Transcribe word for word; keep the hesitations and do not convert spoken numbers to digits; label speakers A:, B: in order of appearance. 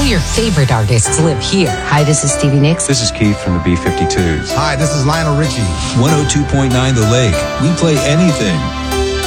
A: your favorite artists live here. Hi, this is Stevie Nicks.
B: This is Keith from the B fifty-twos.
C: Hi, this is Lionel Richie.
D: one oh two point nine The Lake. We play anything.